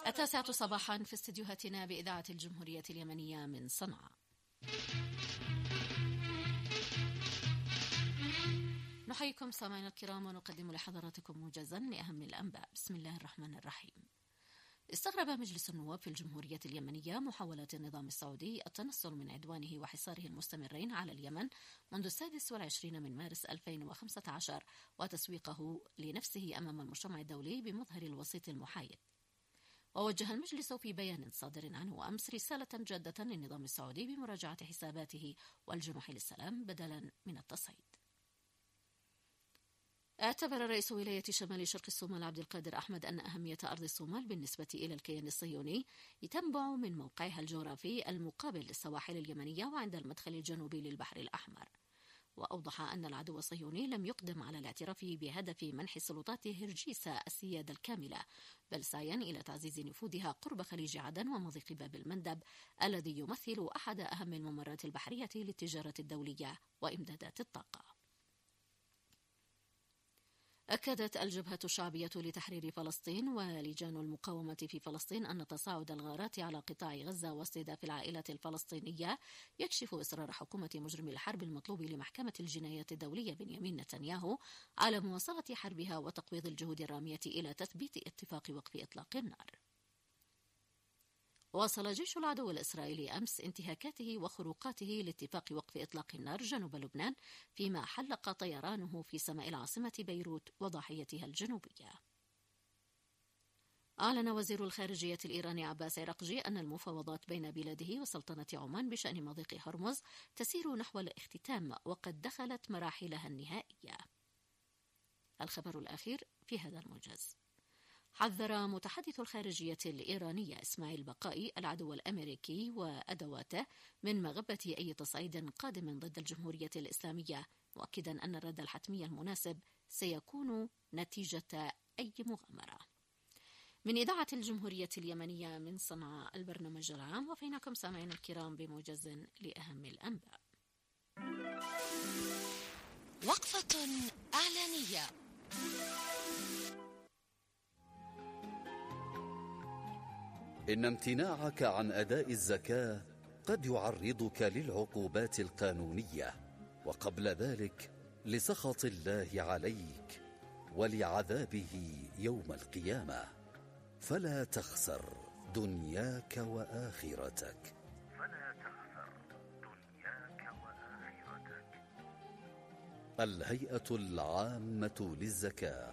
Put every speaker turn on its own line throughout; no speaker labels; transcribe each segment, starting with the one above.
9 صباحا في استديوهاتنا بإذاعة الجمهورية اليمنية من صنعاء. نحييكم سامعينا الكرام ونقدم لحضراتكم موجزا لأهم الأنباء. بسم الله الرحمن الرحيم. استغرب مجلس النواب في الجمهورية اليمنية محاولات النظام السعودي التنصل من عدوانه وحصاره المستمرين على اليمن منذ 26 من مارس 2015 وتسويقه لنفسه أمام المجتمع الدولي بمظهر الوسيط المحايد. ووجه المجلس في بيان صادر عنه أمس رسالة جادة للنظام السعودي بمراجعة حساباته والجنوح للسلام بدلا من التصعيد. اعتبر رئيس ولاية شمال شرق الصومال عبد القادر أحمد أن أهمية أرض الصومال بالنسبة إلى الكيان الصهيوني تنبع من موقعها الجغرافي المقابل للسواحل اليمنية وعند المدخل الجنوبي للبحر الأحمر. وأوضح أن العدو الصهيوني لم يقدم على الاعتراف بهدف منح سلطات هرجيسة السيادة الكاملة، بل سعيا إلى تعزيز نفوذها قرب خليج عدن ومضيق باب المندب الذي يمثل أحد أهم الممرات البحرية للتجارة الدولية وإمدادات الطاقة. أكدت الجبهة الشعبية لتحرير فلسطين ولجان المقاومة في فلسطين أن تصاعد الغارات على قطاع غزة واستهداف العائلات الفلسطينية يكشف إصرار حكومة مجرم الحرب المطلوب لمحكمة الجنايات الدولية بنيامين نتنياهو على مواصلة حربها وتقويض الجهود الرامية إلى تثبيت اتفاق وقف إطلاق النار. واصل جيش العدو الإسرائيلي أمس انتهاكاته وخروقاته لاتفاق وقف إطلاق النار جنوب لبنان فيما حلق طيرانه في سماء العاصمة بيروت وضاحيتها الجنوبية. أعلن وزير الخارجية الإيراني عباس عراقجي أن المفاوضات بين بلاده وسلطنة عمان بشأن مضيق هرمز تسير نحو الاختتام وقد دخلت مراحلها النهائية. الخبر الأخير في هذا الموجز. حذر متحدث الخارجية الإيرانية إسماعيل بقائي العدو الأمريكي وأدواته من مغبة أي تصعيد قادم ضد الجمهورية الإسلامية، مؤكدا أن الرد الحتمي المناسب سيكون نتيجة أي مغامرة. من إذاعة الجمهورية اليمنية من صنعاء البرنامج العام، وفيناكم سامعين الكرام بموجز لأهم الأنباء.
وقفة إعلانية.
إن امتناعك عن أداء الزكاة قد يعرضك للعقوبات القانونية، وقبل ذلك لسخط الله عليك ولعذابه يوم القيامة، فلا تخسر دنياك وآخرتك. الهيئة العامة للزكاة.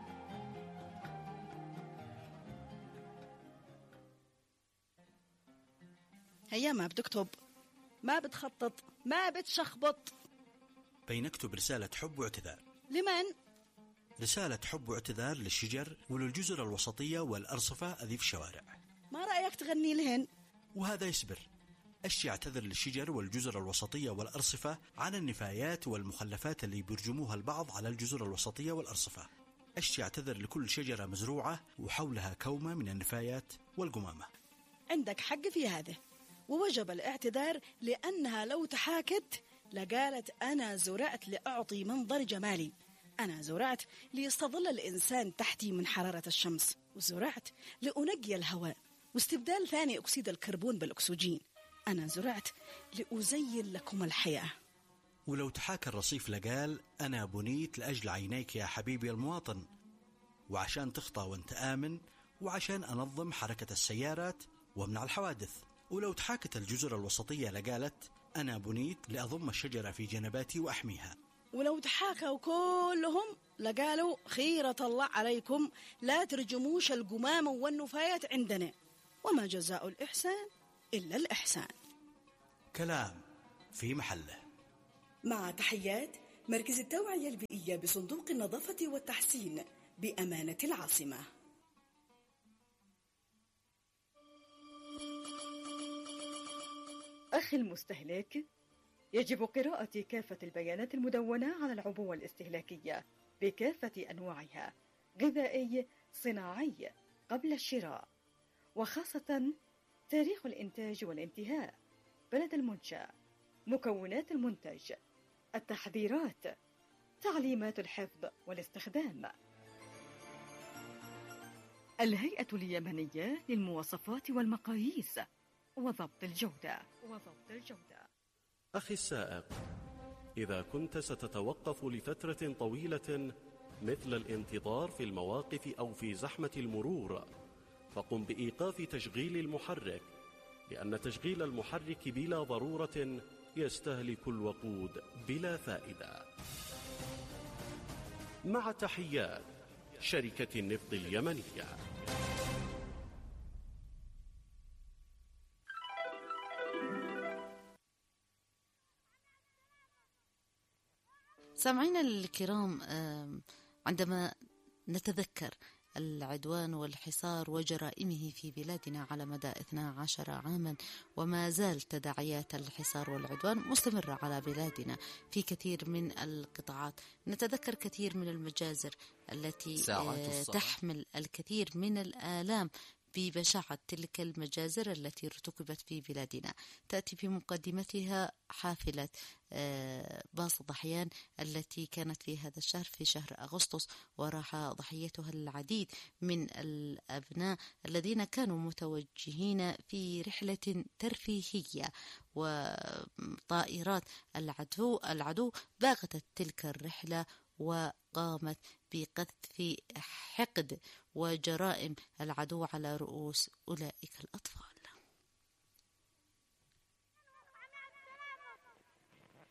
هيا ما بتكتب، ما بتخطط، ما بتشخبط.
بينكتب رسالة حب واعتذار.
لمن؟
رسالة حب واعتذار للشجر وللجزر الوسطية والأرصفة أذيب الشوارع.
ما رأيك تغني لهن؟
وهذا يصبر. أشي اعتذر للشجر والجزر الوسطية والأرصفة عن النفايات والمخلفات اللي بيرجموها البعض على الجزر الوسطية والأرصفة. أشي اعتذر لكل شجرة مزروعة وحولها كومة من النفايات والقمامة.
عندك حق في هذا، ووجب الاعتذار لأنها لو تحاكت لقالت أنا زرعت لأعطي منظر جمالي، أنا زرعت ليستظل الإنسان تحتي من حرارة الشمس، وزرعت لأنقي الهواء واستبدال ثاني أكسيد الكربون بالأكسجين، أنا زرعت لأزين لكم الحياة.
ولو تحاكى الرصيف لقال أنا بنيت لأجل عينيك يا حبيبي المواطن، وعشان تخطى وانت آمن، وعشان أنظم حركة السيارات وامنع الحوادث. ولو تحاكت الجزر الوسطية لقالت أنا بنيت لأضم الشجرة في جنباتي وأحميها.
ولو تحاكوا كلهم لقالوا خيرة الله عليكم لا ترجموش القمام والنفايات عندنا، وما جزاء الإحسان إلا الإحسان.
كلام في محله.
مع تحيات مركز التوعية البيئية بصندوق النظافة والتحسين بأمانة العاصمة.
أخي المستهلك، يجب قراءة كافة البيانات المدونة على العبوة الاستهلاكية بكافة أنواعها، غذائي، صناعي، قبل الشراء، وخاصة تاريخ الإنتاج والانتهاء، بلد المنشأ، مكونات المنتج، التحذيرات، تعليمات الحفظ والاستخدام. الهيئة اليمنية للمواصفات والمقاييس وضبط الجودة.
أخي السائق، إذا كنت ستتوقف لفترة طويلة مثل الانتظار في المواقف أو في زحمة المرور، فقم بإيقاف تشغيل المحرك، لأن تشغيل المحرك بلا ضرورة يستهلك الوقود بلا فائدة. مع تحيات شركة النفط اليمنية.
سامعينا الكرام، عندما نتذكر العدوان والحصار وجرائمه في بلادنا على مدى 12 عاما، وما زال تداعيات الحصار والعدوان مستمرة على بلادنا في كثير من القطاعات. نتذكر كثير من المجازر التي تحمل الكثير من الآلام ببشاعة تلك المجازر التي ارتكبت في بلادنا. تأتي في مقدمتها حافلة باص ضحيان التي كانت في هذا الشهر، في شهر أغسطس، وراح ضحيتها العديد من الأبناء الذين كانوا متوجهين في رحلة ترفيهية، وطائرات العدو باغتت تلك الرحلة وقامت بقذف حقد وجرائم العدو على رؤوس أولئك الأطفال.